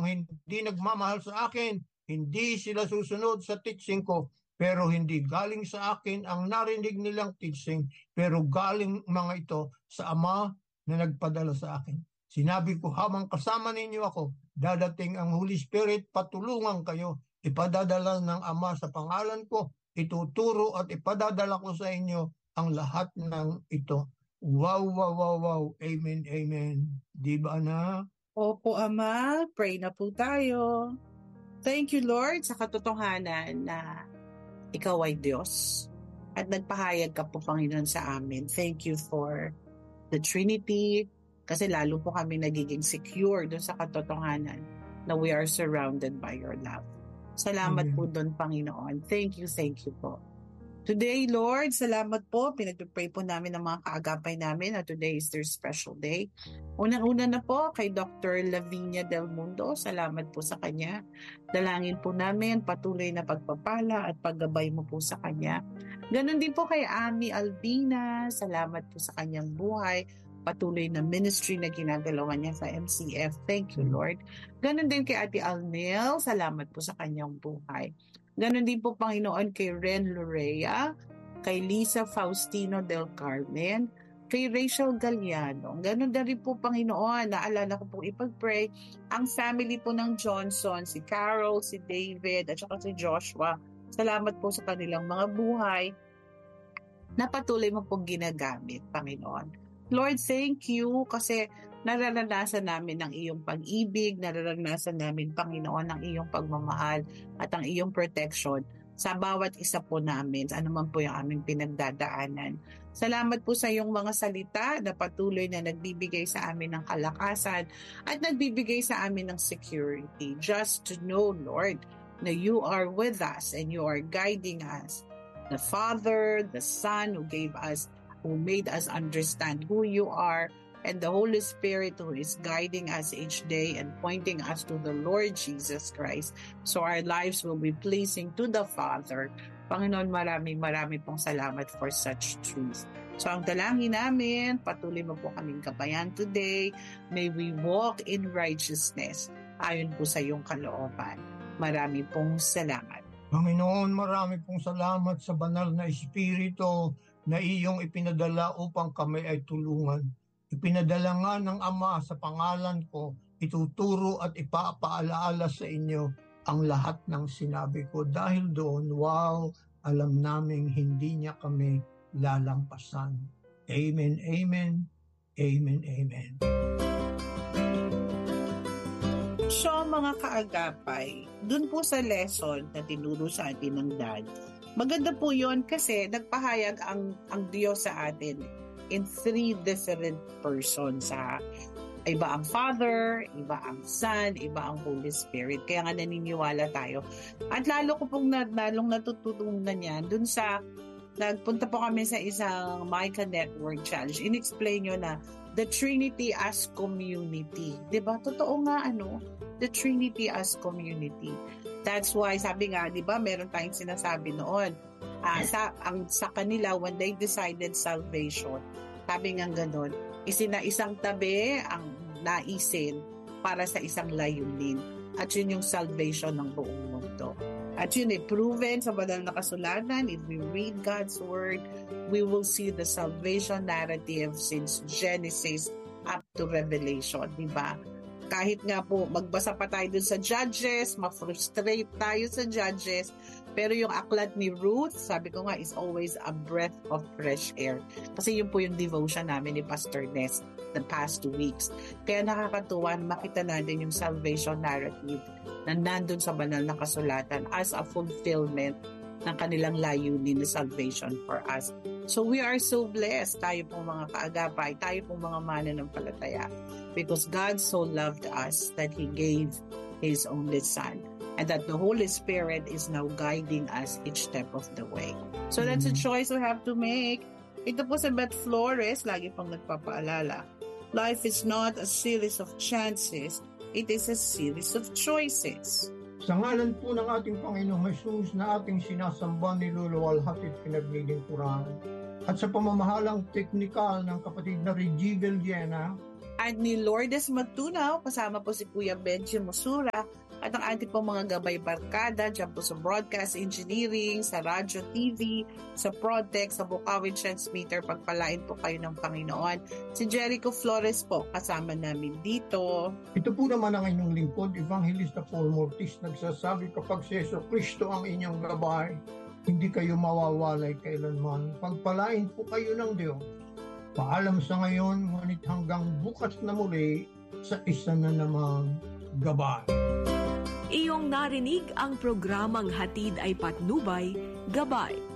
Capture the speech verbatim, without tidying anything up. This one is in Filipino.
kung hindi nagmamahal sa akin, hindi sila susunod sa teaching ko. Pero hindi galing sa akin ang narinig nilang teaching, pero galing mga ito sa Ama na nagpadala sa akin. Sinabi ko, habang kasama ninyo ako, dadating ang Holy Spirit, patulungan kayo. Ipadadala ng Ama sa pangalan ko, ituturo at ipadadala ko sa inyo ang lahat ng ito. Wow, wow, wow, wow. Amen, amen. Di ba na? Opo, Ama. Pray na po tayo. Thank you, Lord, sa katotohanan na Ikaw ay Diyos at nagpahayag ka po, Panginoon, sa amin. Thank you for the Trinity, kasi lalo po kami nagiging secure doon sa katotohanan na we are surrounded by your love. Salamat Amen. po doon, Panginoon. Thank you, thank you po. Today, Lord, salamat po. Pinag-pray po namin ang mga kaagapay namin na today is their special day. Unang-una na po kay Doctor Lavinia Del Mundo. Salamat po sa kanya. Dalangin po namin patuloy na pagpapala at paggabay mo po sa kanya. Ganon din po kay Ami Albina. Salamat po sa kanyang buhay. Patuloy na ministry na ginagalawa niya sa M C F. Thank you, Lord. Ganon din kay Ate Almel. Salamat po sa kanyang buhay. Ganon din po, Panginoon, kay Ren Lorea, kay Lisa Faustino del Carmen, kay Rachel Galliano. Ganon din rin po, Panginoon, naalala ko pong ipag-pray ang family po ng Johnson, si Carol, si David, at saka si Joshua. Salamat po sa kanilang mga buhay na patuloy mo pong ginagamit, Panginoon. Lord, thank you kasi nararanasan namin ang iyong pag-ibig, nararanasan namin, Panginoon, ang iyong pagmamahal at ang iyong protection sa bawat isa po namin, ano man po yung aming pinagdadaanan. Salamat po sa iyong mga salita na patuloy na nagbibigay sa amin ng kalakasan at nagbibigay sa amin ng security. Just to know, Lord, na you are with us and you are guiding us. The Father, the Son who gave us who made us understand who you are, and the Holy Spirit who is guiding us each day and pointing us to the Lord Jesus Christ. So our lives will be pleasing to the Father. Panginoon, maraming maraming pong salamat for such truth. So ang dalangin namin, patuloy mo po kaming gabayan today. May we walk in righteousness ayon po sa iyong kalooban. Maraming pong salamat. Panginoon, marami pong salamat sa banal na Espiritu na iyong ipinadala upang kami ay tulungan. Ipinadala nga ng Ama sa pangalan ko, ituturo at ipapaalaala sa inyo ang lahat ng sinabi ko. Dahil doon, wow, alam naming hindi niya kami lalampasan. Amen, amen, amen, amen. So mga kaagapay, dun po sa lesson na tinuro sa atin ng Dad, maganda po yun kasi nagpahayag ang, ang Diyos sa atin in three different persons. Ha? Iba ang Father, iba ang Son, iba ang Holy Spirit. Kaya nga naniniwala tayo. At lalo ko pong lalong natututunan yan dun sa nagpunta po kami sa isang Micah Network Challenge. In-explain nyo na the Trinity as community. Diba? Totoo nga, ano? The Trinity as community. That's why, sabi nga, di ba, meron tayong sinasabi noon, uh, sa, ang, sa kanila, when they decided salvation, sabi nga ganun, isina isang tabi ang naisin para sa isang layunin. At yun yung salvation ng buong mundo. At yun ay proven sa banal na kasulatan. If we read God's Word, we will see the salvation narrative since Genesis up to Revelation, di ba? Kahit nga po, magbasa pa tayo dun sa Judges, ma-frustrate tayo sa Judges, pero yung aklat ni Ruth, sabi ko nga, is always a breath of fresh air. Kasi yun po yung devotion namin ni Pastor Ness the past two weeks. Kaya nakakatuwa na makita natin yung salvation narrative na nandun sa banal na kasulatan as a fulfillment ng kanilang layunin na salvation for us. So we are so blessed, tayo pong mga kaagapay, tayo pong mga mananampalataya, because God so loved us that He gave His only Son, and that the Holy Spirit is now guiding us each step of the way. So that's a choice we have to make. Ito po sa Beth Flores, lagi pang nagpapaalala, life is not a series of chances, it is a series of choices. Sa ngalan po ng ating Panginoong Jesus na ating sinasamba, niluluwalhati at pinaglilingkuran, at sa pamamahalang teknikal ng kapatid na Reggie Villena, at ni Lourdes Magtunaw, kasama po si Kuya Benji Musura, at ang ating pong mga gabay barkada dyan po sa broadcast engineering, sa radyo, T V, sa Prodtech, sa Bukawi Transmitter. Pagpalain po kayo ng Panginoon. Si Jericho Flores po, kasama namin dito. Ito po naman ang inyong lingkod, Evangelista Paul Mortis, nagsasabi kapag si Yesu Kristo ang inyong gabay, hindi kayo mawawalay kailanman. Pagpalain po kayo ng Diyos. Paalam sa ngayon, ngunit hanggang bukas na muli sa isa na namang gabay. Iyong narinig ang programang Hatid ay Patnubay, Gabay